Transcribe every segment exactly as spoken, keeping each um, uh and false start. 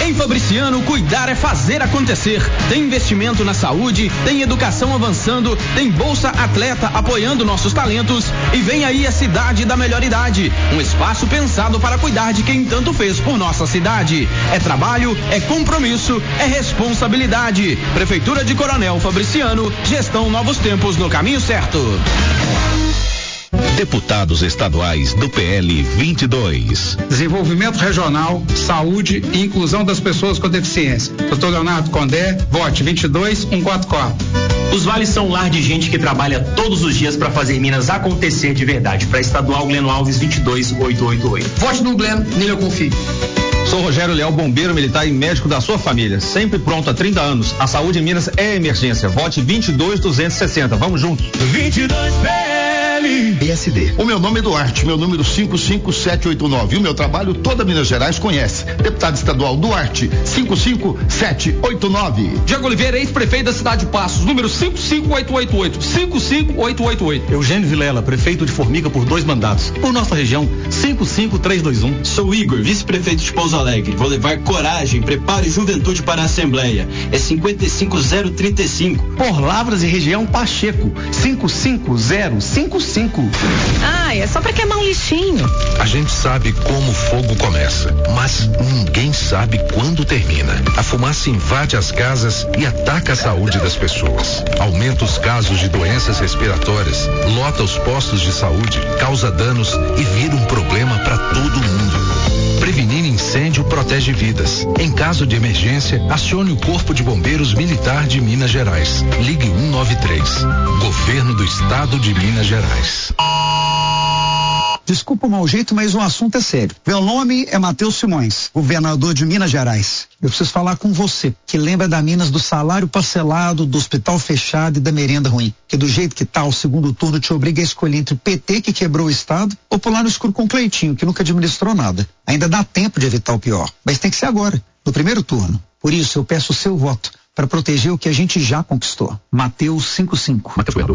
Em Fabriciano, cuidar é fazer acontecer. Tem investimento na saúde, tem educação avançando, tem Bolsa Atleta apoiando nossos talentos e vem aí a Cidade da Melhor Idade, um espaço pensado para cuidar de quem tanto fez por nossa cidade. É trabalho, é compromisso, é responsabilidade. Prefeitura de Coronel Fabriciano, gestão Novos Tempos no caminho certo. Deputados estaduais do P L vinte e dois. Desenvolvimento regional, saúde e inclusão das pessoas com deficiência. doutor Leonardo Condé, vote vinte e dois, cento e quarenta e quatro. Os vales são lar de gente que trabalha todos os dias para fazer Minas acontecer de verdade. Para estadual Gleno Alves vinte e dois, oitocentos e oitenta e oito. Vote no Gleno, nele eu confio. Sou Rogério Leal, bombeiro militar e médico da sua família. Sempre pronto há trinta anos. A saúde em Minas é emergência. Vote vinte e dois, duzentos e sessenta. Vamos juntos. vinte e dois P L. P S D. O meu nome é Duarte, meu número cinco cinco sete oito nove. O meu trabalho toda Minas Gerais conhece. Deputado estadual Duarte, cinco cinco sete oito nove. Diego Oliveira, ex-prefeito da cidade de Passos, número cinco cinco oito oito oito. cinco cinco oito oito oito. Eugênio Vilela, prefeito de Formiga por dois mandatos. Por nossa região, cinco cinco três dois um. Sou Igor, vice-prefeito de Pouso Alegre. Vou levar coragem, preparo e juventude para a Assembleia. É cinquenta e cinco zero trinta e cinco. Por Lavras e região Pacheco, cinco cinco zero cinco cinco. Ah, é só para queimar um lixinho. A gente sabe como o fogo começa, mas ninguém sabe quando termina. A fumaça invade as casas e ataca a saúde das pessoas. Aumenta os casos de doenças respiratórias, lota os postos de saúde, causa danos e vira um problema para todo mundo. Prevenir incêndio protege vidas. Em caso de emergência, acione o Corpo de Bombeiros Militar de Minas Gerais. Ligue cento e noventa e três. Governo do Estado de Minas Gerais. Desculpa o mau jeito, mas o assunto é sério. Meu nome é Matheus Simões, governador de Minas Gerais. Eu preciso falar com você, que lembra da Minas do salário parcelado, do hospital fechado e da merenda ruim. Que do jeito que tá, o segundo turno te obriga a escolher entre o P T, que quebrou o Estado, ou pular no escuro com o Cleitinho, que nunca administrou nada. Ainda dá tempo de evitar o pior, mas tem que ser agora, no primeiro turno. Por isso, eu peço o seu voto, para proteger o que a gente já conquistou. Mateus cinco cinco.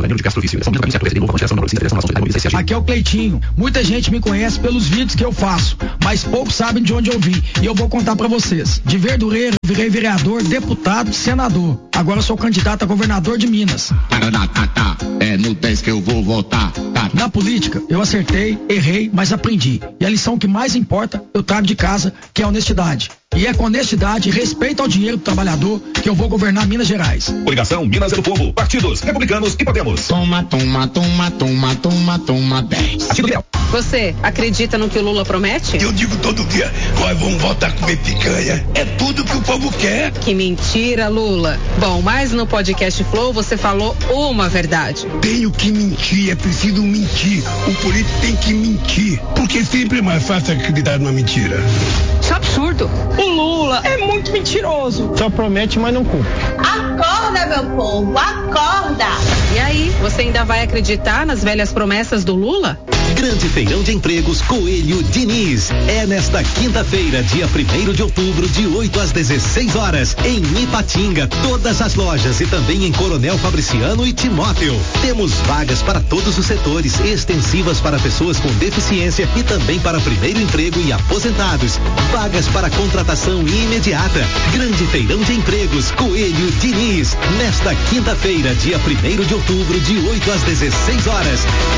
Aqui é o Cleitinho. Muita gente me conhece pelos vídeos que eu faço, mas poucos sabem de onde eu vim. E eu vou contar para vocês. De Verdureira, virei vereador, deputado, senador. Agora eu sou candidato a governador de Minas. É no dez que eu vou votar. Na política, eu acertei, errei, mas aprendi. E a lição que mais importa, eu trago de casa, que é a honestidade. E é com honestidade e respeito ao dinheiro do trabalhador que eu vou governar Minas Gerais. Coligação Minas é do Povo. Partidos Republicanos e Podemos. Toma, toma, toma, toma, toma, toma, dez. Você acredita no que o Lula promete? Eu digo todo dia, nós vamos voltar a comer picanha. É tudo que o povo quer. Que mentira, Lula. Bom, mas no podcast Flow você falou uma verdade. Tenho que mentir, é preciso mentir. O político tem que mentir, porque sempre é mais fácil acreditar numa mentira. Isso é absurdo. O Lula é muito mentiroso. Só promete, mas não cumpre. Acorda, meu povo, acorda. E aí, você ainda vai acreditar nas velhas promessas do Lula? Grande Feirão de Empregos Coelho Diniz. É nesta quinta-feira, dia primeiro de outubro, de oito às dezesseis horas, em Ipatinga, todas as lojas e também em Coronel Fabriciano e Timóteo. Temos vagas para todos os setores, extensivas para pessoas com deficiência e também para primeiro emprego e aposentados. Vagas para contratação imediata. Grande Feirão de Empregos Coelho Diniz. Nesta quinta-feira, dia primeiro de outubro, de oito às dezesseis horas.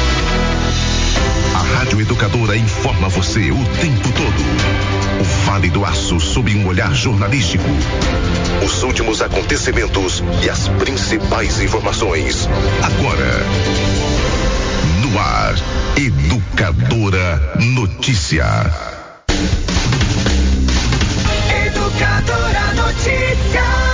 A Rádio Educadora informa você o tempo todo. O Vale do Aço sob um olhar jornalístico. Os últimos acontecimentos e as principais informações. Agora, no ar, Educadora Notícia. Educadora Notícia.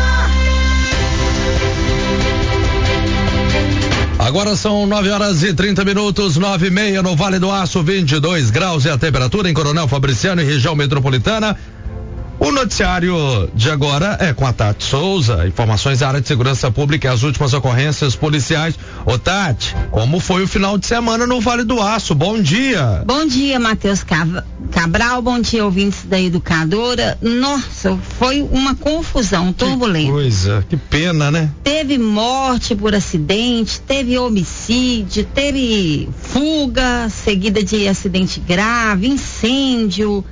Agora são nove horas e trinta minutos, nove e meia no Vale do Aço, vinte e dois graus e a temperatura em Coronel Fabriciano e região metropolitana. O noticiário de agora é com a Tati Souza, informações da área de segurança pública e as últimas ocorrências policiais. Ô Tati, como foi o final de semana no Vale do Aço? Bom dia. Bom dia, Matheus Cabral, bom dia, ouvintes da Educadora. Nossa, foi uma confusão, turbulenta. Que coisa, que pena, né? Teve morte por acidente, teve homicídio, teve fuga seguida de acidente grave, incêndio.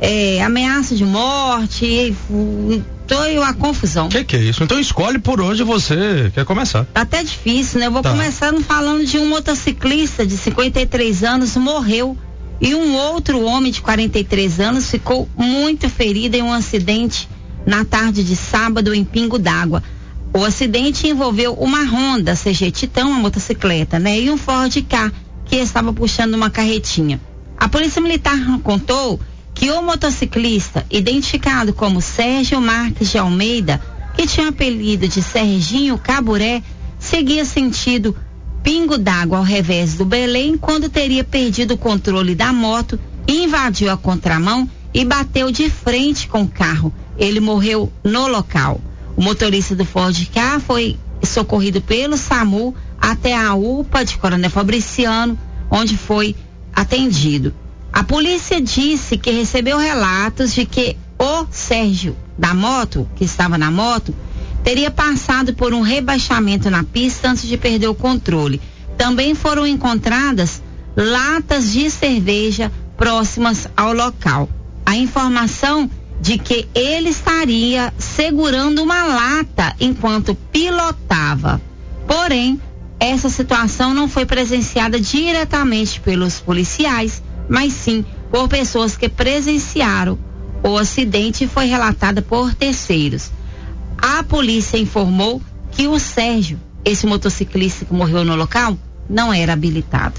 é, ameaça de morte, foi uma confusão. Que que é isso? Então escolhe por onde você quer começar. Tá até difícil, né? Eu vou tá. começando falando de um motociclista de cinquenta e três anos morreu e um outro homem de quarenta e três anos ficou muito ferido em um acidente na tarde de sábado em Pingo d'Água. O acidente envolveu uma Honda C G Titan, uma motocicleta, né? E um Ford Ka, que estava puxando uma carretinha. A Polícia Militar contou que o motociclista, identificado como Sérgio Marques de Almeida, que tinha o apelido de Serginho Caburé, seguia sentido Pingo d'Água ao revés do Belém, quando teria perdido o controle da moto, invadiu a contramão e bateu de frente com o carro. Ele morreu no local. O motorista do Ford Ka foi socorrido pelo SAMU até a U P A de Coronel Fabriciano, onde foi atendido. A polícia disse que recebeu relatos de que o Sérgio da moto, que estava na moto, teria passado por um rebaixamento na pista antes de perder o controle. Também foram encontradas latas de cerveja próximas ao local. A informação de que ele estaria segurando uma lata enquanto pilotava. Porém, essa situação não foi presenciada diretamente pelos policiais, mas sim por pessoas que presenciaram o acidente e foi relatada por terceiros. A polícia informou que o Sérgio, esse motociclista que morreu no local, não era habilitado.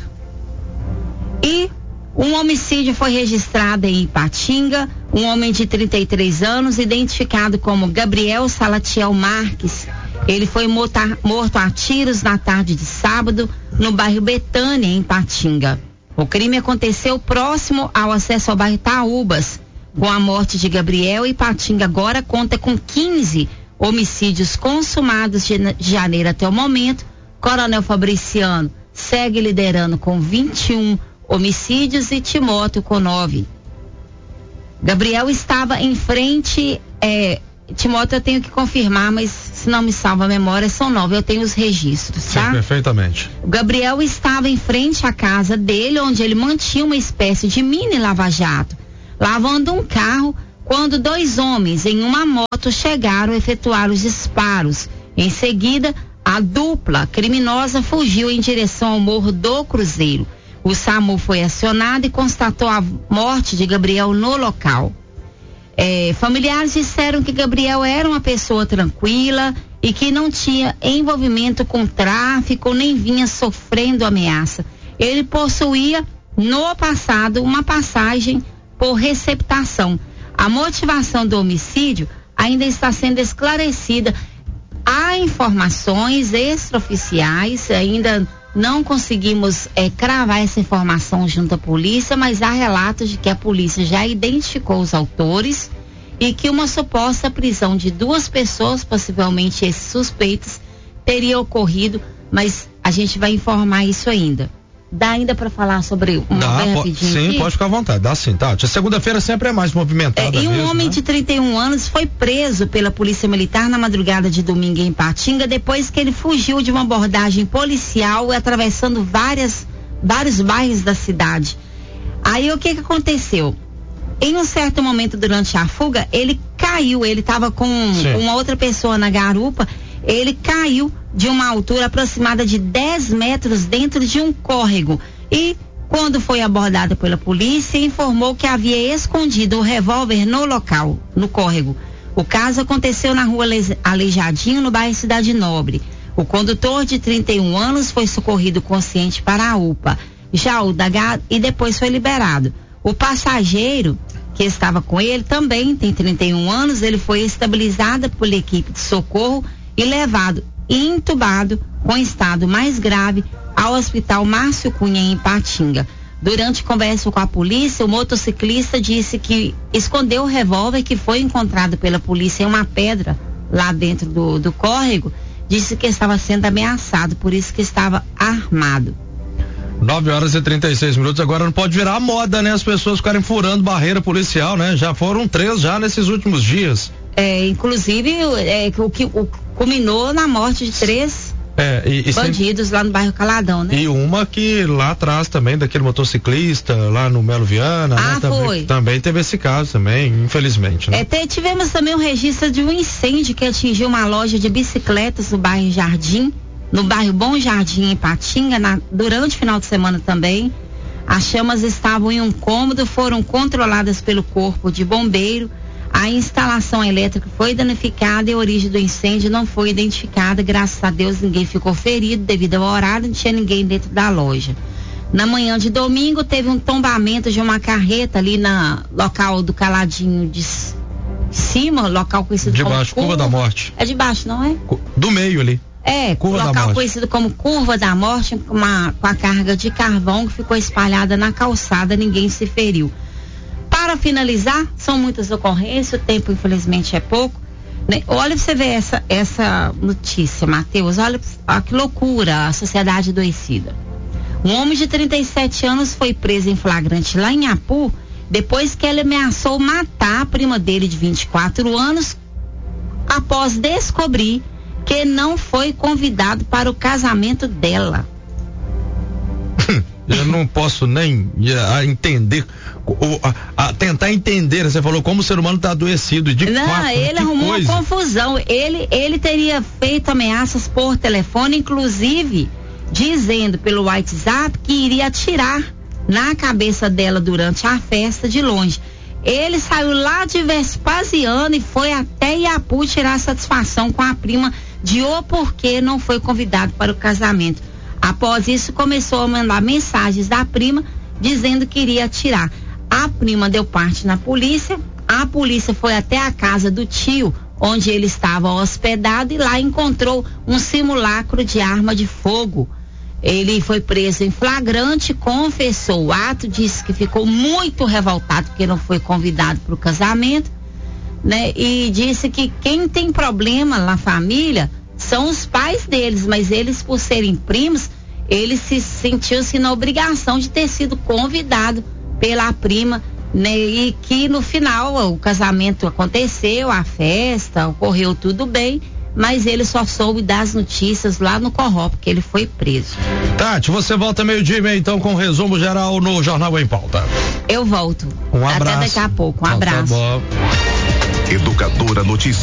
E um homicídio foi registrado em Ipatinga. Um homem de trinta e três anos, identificado como Gabriel Salatiel Marques, ele foi morta, morto a tiros na tarde de sábado no bairro Betânia, em Ipatinga. O crime aconteceu próximo ao acesso ao bairro Taúbas. Com a morte de Gabriel, Ipatinga agora conta com quinze homicídios consumados de janeiro até o momento. Coronel Fabriciano segue liderando com vinte e um homicídios e Timóteo com nove. Gabriel estava em frente, é, Timóteo eu tenho que confirmar, mas se não me salva a memória, são nove, eu tenho os registros, tá? Sim, perfeitamente. O Gabriel estava em frente à casa dele, onde ele mantinha uma espécie de mini lava-jato, lavando um carro, quando dois homens em uma moto chegaram a efetuar os disparos. Em seguida, a dupla criminosa fugiu em direção ao Morro do Cruzeiro. O SAMU foi acionado e constatou a morte de Gabriel no local. É, familiares disseram que Gabriel era uma pessoa tranquila e que não tinha envolvimento com tráfico nem vinha sofrendo ameaça. Ele possuía no passado uma passagem por receptação. A motivação do homicídio ainda está sendo esclarecida. Há informações extraoficiais, ainda não conseguimos é, cravar essa informação junto à polícia, mas há relatos de que a polícia já identificou os autores e que uma suposta prisão de duas pessoas, possivelmente esses suspeitos, teria ocorrido, mas a gente vai informar isso ainda. Dá ainda para falar sobre uma Dá, bem po- rapidinho Sim, aqui? pode ficar à vontade. Dá sim, tá. Segunda-feira sempre é mais movimentada. É, e um mesmo, homem né? de trinta e um anos foi preso pela Polícia Militar na madrugada de domingo em Ipatinga, depois que ele fugiu de uma abordagem policial atravessando várias, vários bairros da cidade. Aí o que que aconteceu? Em um certo momento durante a fuga, ele caiu, ele estava com Sim. uma outra pessoa na garupa, ele caiu de uma altura aproximada de dez metros dentro de um córrego e, quando foi abordado pela polícia, informou que havia escondido o revólver no local, no córrego. O caso aconteceu na rua Aleijadinho, no bairro Cidade Nobre. O condutor de trinta e um anos foi socorrido consciente para a U P A. Já o da Gar... e depois foi liberado. O passageiro que estava com ele também tem trinta e um anos, ele foi estabilizado pela equipe de socorro e levado entubado com estado mais grave ao Hospital Márcio Cunha em Ipatinga. Durante conversa com a polícia, o motociclista disse que escondeu o revólver que foi encontrado pela polícia em uma pedra lá dentro do, do córrego. Disse que estava sendo ameaçado, por isso que estava armado. nove horas e trinta e seis minutos, agora não pode virar moda, né? As pessoas ficarem furando barreira policial, né? Já foram três já nesses últimos dias. É, inclusive, é, o que o, culminou na morte de três É, e, e bandidos sempre... lá no bairro Caladão, né? E uma que lá atrás também, daquele motociclista lá no Melo Viana, ah, né? Também, foi. também teve esse caso também, infelizmente, né? É, te, tivemos também um registro de um incêndio que atingiu uma loja de bicicletas no bairro Jardim, no bairro Bom Jardim, em Patinga, na, durante o final de semana também. As chamas estavam em um cômodo, foram controladas pelo corpo de bombeiro. A instalação elétrica foi danificada e a origem do incêndio não foi identificada. Graças a Deus ninguém ficou ferido devido ao horário, não tinha ninguém dentro da loja. Na manhã de domingo teve um tombamento de uma carreta ali na local do Caladinho de cima, local conhecido de como baixo, curva. curva da morte. É de baixo, não é? Do meio ali. É, curva local conhecido como Curva da Morte, com, uma, com a carga de carvão que ficou espalhada na calçada, ninguém se feriu. Para finalizar, são muitas ocorrências, o tempo infelizmente é pouco, né? Olha pra você ver essa, essa notícia, Matheus, olha, olha que loucura, a sociedade adoecida. Um homem de trinta e sete anos foi preso em flagrante lá em Apu, depois que ele ameaçou matar a prima dele de vinte e quatro anos, após descobrir que não foi convidado para o casamento dela. Eu não posso nem a, entender, a, a tentar entender. Você falou como o ser humano está adoecido. De não, fato, ele arrumou coisa. uma confusão. Ele, ele teria feito ameaças por telefone, inclusive dizendo pelo WhatsApp que iria atirar na cabeça dela durante a festa de longe. Ele saiu lá de Vespasiano e foi até Iapu tirar satisfação com a prima de o porquê não foi convidado para o casamento. Após isso, começou a mandar mensagens da prima dizendo que iria atirar. A prima deu parte na polícia, a polícia foi até a casa do tio, onde ele estava hospedado, e lá encontrou um simulacro de arma de fogo. Ele foi preso em flagrante, confessou o ato, disse que ficou muito revoltado porque não foi convidado para o casamento, né? E disse que quem tem problema na família são os pais deles, mas eles, por serem primos, ele se sentiu-se na obrigação de ter sido convidado pela prima, né? E que no final o casamento aconteceu, a festa, ocorreu tudo bem, mas ele só soube das notícias lá no Corró, porque ele foi preso. Tati, você volta meio-dia e meio então com um resumo geral no Jornal em Pauta. Eu volto. Um abraço. Até daqui a pouco. Um abraço. Tá bom. Educadora Notícias.